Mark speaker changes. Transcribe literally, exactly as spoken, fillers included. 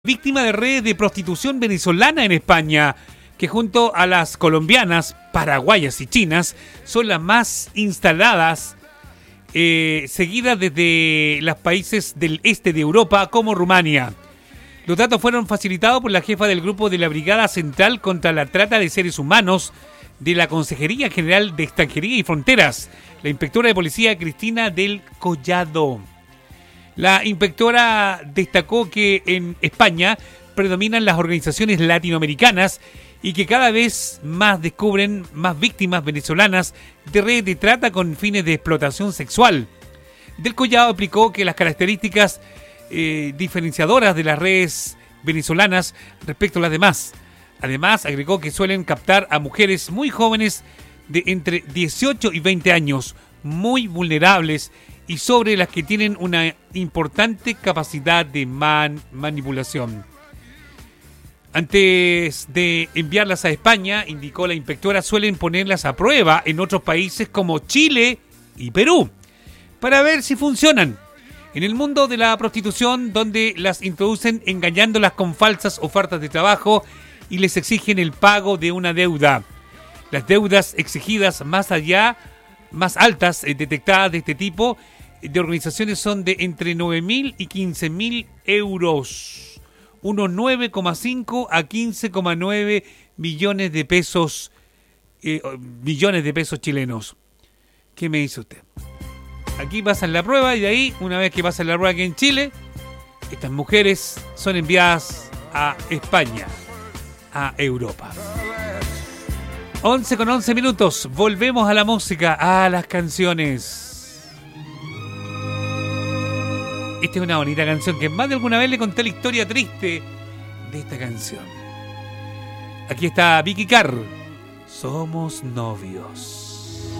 Speaker 1: Víctima de redes de prostitución venezolana en España, que junto a las colombianas, paraguayas y chinas son las más instaladas, eh, seguidas desde los países del este de Europa como Rumania. Los datos fueron facilitados por la jefa del grupo de la Brigada Central contra la Trata de Seres Humanos de la Consejería General de Extranjería y Fronteras, la inspectora de policía Cristina del Collado. La inspectora destacó que en España predominan las organizaciones latinoamericanas y que cada vez más descubren más víctimas venezolanas de redes de trata con fines de explotación sexual. Del Collado explicó que las características eh, diferenciadoras de las redes venezolanas respecto a las demás. Además, agregó que suelen captar a mujeres muy jóvenes de entre dieciocho y veinte años, muy vulnerables y sobre las que tienen una importante capacidad de man- manipulación. Antes de enviarlas a España, indicó la inspectora, suelen ponerlas a prueba en otros países como Chile y Perú, para ver si funcionan. En el mundo de la prostitución, donde las introducen engañándolas con falsas ofertas de trabajo y les exigen el pago de una deuda. Las deudas exigidas más allá, más altas, eh, detectadas de este tipo de organizaciones son de entre nueve mil y quince mil euros. Unos nueve coma cinco a quince coma nueve millones de pesos, eh, millones de pesos chilenos. ¿Qué me dice usted? Aquí pasan la prueba y de ahí, una vez que pasan la prueba aquí en Chile, estas mujeres son enviadas a España, a Europa. once con once minutos, volvemos a la música, a las canciones. Esta es una bonita canción que más de alguna vez le conté la historia triste de esta canción. Aquí está Vicky Carr, Somos Novios.